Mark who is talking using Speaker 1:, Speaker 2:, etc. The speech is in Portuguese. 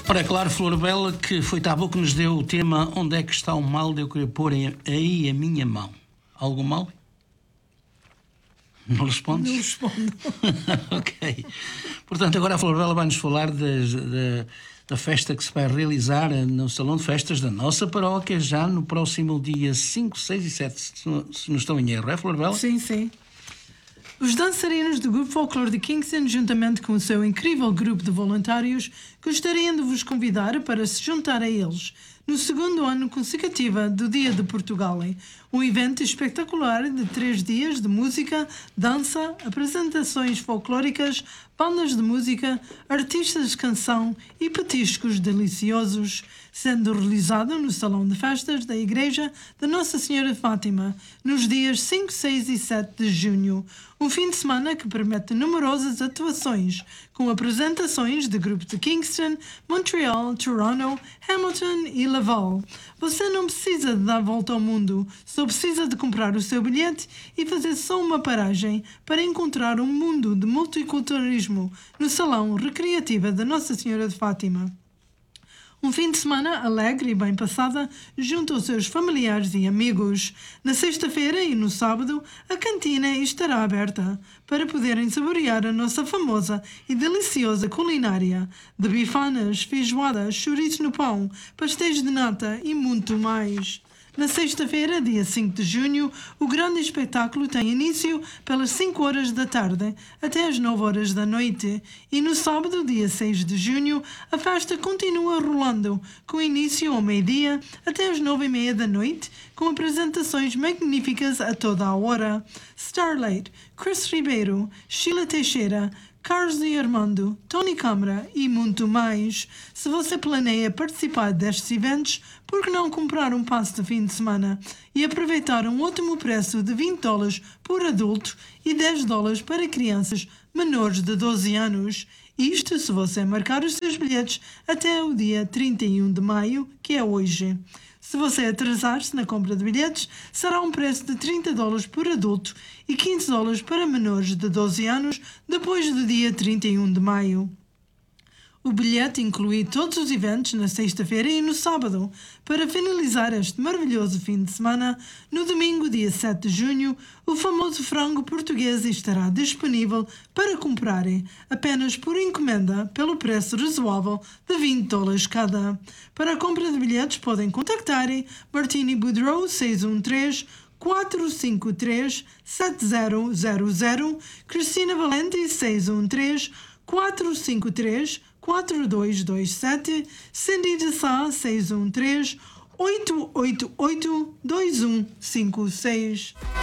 Speaker 1: Ora, é claro, Flor Bela, que foi Tabu que nos deu o tema Onde é que está o mal de eu querer pôr aí a minha mão. Algum mal? Não respondes?
Speaker 2: Não respondo.
Speaker 1: Ok. Portanto, agora a Flor Bela vai-nos falar da festa que se vai realizar no Salão de Festas da nossa paróquia, já no próximo dia 5, 6 e 7, se não estou em erro. É, Flor Bela?
Speaker 2: Sim, sim. Os dançarinos do Grupo Folclore de Kingston, juntamente com o seu incrível grupo de voluntários, gostariam de vos convidar para se juntar a eles no segundo ano consecutivo do Dia de Portugal. Um evento espetacular de 3 dias de música, dança, apresentações folclóricas, bandas de música, artistas de canção e petiscos deliciosos, sendo realizado no Salão de Festas da Igreja de Nossa Senhora de Fátima, nos dias 5, 6 e 7 de junho. Um fim de semana que promete numerosas atuações, com apresentações de grupos de Kingston, Montreal, Toronto, Hamilton e Laval. Você não precisa de dar volta ao mundo, só precisa de comprar o seu bilhete e fazer só uma paragem para encontrar um mundo de multiculturalismo no Salão Recreativo da Nossa Senhora de Fátima. Um fim de semana alegre e bem passada junto aos seus familiares e amigos. Na sexta-feira e no sábado, a cantina estará aberta para poderem saborear a nossa famosa e deliciosa culinária de bifanas, feijoada, chouriço no pão, pastéis de nata e muito mais. Na sexta-feira, dia 5 de junho, o grande espetáculo tem início pelas 5 horas da tarde até às 9 horas da noite. E no sábado, dia 6 de junho, a festa continua rolando, com início ao meio-dia até às 9h30 da noite, com apresentações magníficas a toda a hora. Starlight, Chris Ribeiro, Sheila Teixeira, Carlos e Armando, Tony Câmara e muito mais. Se você planeia participar destes eventos, por que não comprar um passe de fim de semana e aproveitar um ótimo preço de $20 por adulto e $10 para crianças menores de 12 anos? Isto se você marcar os seus bilhetes até o dia 31 de maio, que é hoje. Se você atrasar-se na compra de bilhetes, será um preço de $30 por adulto e $15 para menores de 12 anos depois do dia 31 de maio. O bilhete inclui todos os eventos na sexta-feira e no sábado. Para finalizar este maravilhoso fim de semana, no domingo, dia 7 de junho, o famoso frango português estará disponível para comprarem apenas por encomenda pelo preço razoável de $20 cada. Para a compra de bilhetes podem contactar Martini Boudreau 613 453 7000, Cristina Valente 613 453 4227, Cindy de Sá 613 888 2156.